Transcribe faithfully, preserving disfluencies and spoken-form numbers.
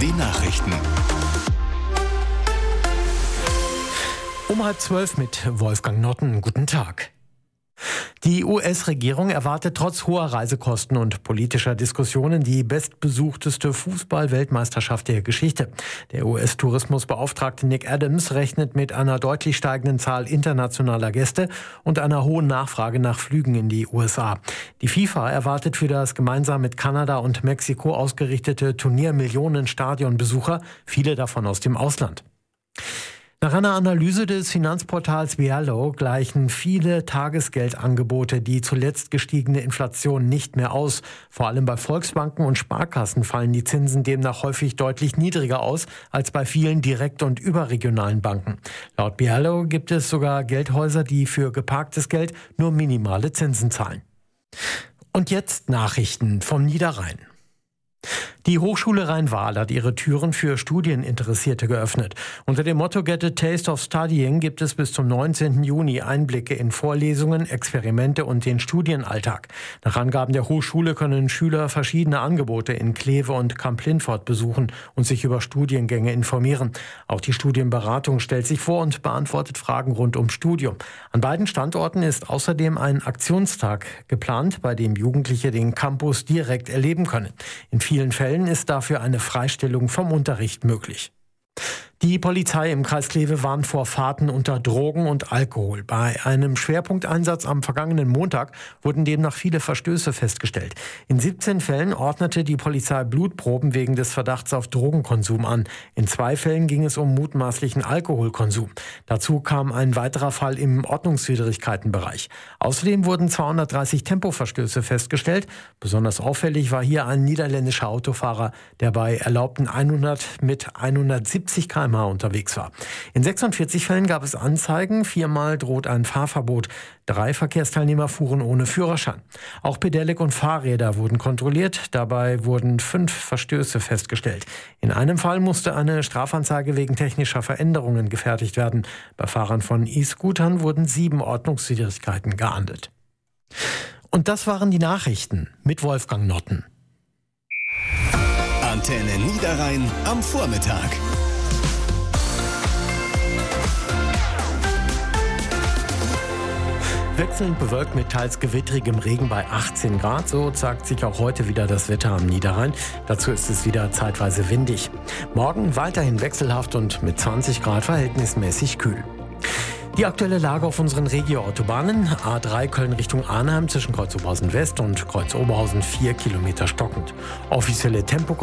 Die Nachrichten. Um halb zwölf mit Wolfgang Notten. Guten Tag. Die U S-Regierung erwartet trotz hoher Reisekosten und politischer Diskussionen die bestbesuchteste Fußball-Weltmeisterschaft der Geschichte. Der U S-Tourismusbeauftragte Nick Adams rechnet mit einer deutlich steigenden Zahl internationaler Gäste und einer hohen Nachfrage nach Flügen in die U S A. Die FIFA erwartet für das gemeinsam mit Kanada und Mexiko ausgerichtete Turnier Millionen Stadionbesucher, viele davon aus dem Ausland. Nach einer Analyse des Finanzportals Viallo gleichen viele Tagesgeldangebote die zuletzt gestiegene Inflation nicht mehr aus. Vor allem bei Volksbanken und Sparkassen fallen die Zinsen demnach häufig deutlich niedriger aus als bei vielen direkt- und überregionalen Banken. Laut Viallo gibt es sogar Geldhäuser, die für geparktes Geld nur minimale Zinsen zahlen. Und jetzt Nachrichten vom Niederrhein. Die Hochschule Rhein-Waal hat ihre Türen für Studieninteressierte geöffnet. Unter dem Motto Get a Taste of Studying gibt es bis zum neunzehnten Juni Einblicke in Vorlesungen, Experimente und den Studienalltag. Nach Angaben der Hochschule können Schüler verschiedene Angebote in Kleve und Kamp-Lintfort besuchen und sich über Studiengänge informieren. Auch die Studienberatung stellt sich vor und beantwortet Fragen rund ums Studium. An beiden Standorten ist außerdem ein Aktionstag geplant, bei dem Jugendliche den Campus direkt erleben können. In vielen Fällen ist dafür eine Freistellung vom Unterricht möglich. Die Polizei im Kreis Kleve warnt vor Fahrten unter Drogen und Alkohol. Bei einem Schwerpunkteinsatz am vergangenen Montag wurden demnach viele Verstöße festgestellt. In siebzehn Fällen ordnete die Polizei Blutproben wegen des Verdachts auf Drogenkonsum an. In zwei Fällen ging es um mutmaßlichen Alkoholkonsum. Dazu kam ein weiterer Fall im Ordnungswidrigkeitenbereich. Außerdem wurden zweihundertdreißig Tempoverstöße festgestellt. Besonders auffällig war hier ein niederländischer Autofahrer, der bei erlaubten hundert mit hundertsiebzig Kilometer pro Stunde unterwegs war. In sechsundvierzig Fällen gab es Anzeigen, viermal droht ein Fahrverbot. Drei Verkehrsteilnehmer fuhren ohne Führerschein. Auch Pedelec und Fahrräder wurden kontrolliert. Dabei wurden fünf Verstöße festgestellt. In einem Fall musste eine Strafanzeige wegen technischer Veränderungen gefertigt werden. Bei Fahrern von E-Scootern wurden sieben Ordnungswidrigkeiten geahndet. Und das waren die Nachrichten mit Wolfgang Notten. Antenne Niederrhein am Vormittag. Wechselnd bewölkt mit teils gewittrigem Regen bei achtzehn Grad. So zeigt sich auch heute wieder das Wetter am Niederrhein. Dazu ist es wieder zeitweise windig. Morgen weiterhin wechselhaft und mit zwanzig Grad verhältnismäßig kühl. Die aktuelle Lage auf unseren Regio-Autobahnen. A drei Köln Richtung Arnhem zwischen Kreuz Oberhausen West und Kreuz Oberhausen vier Kilometer stockend. Offizielle Tempo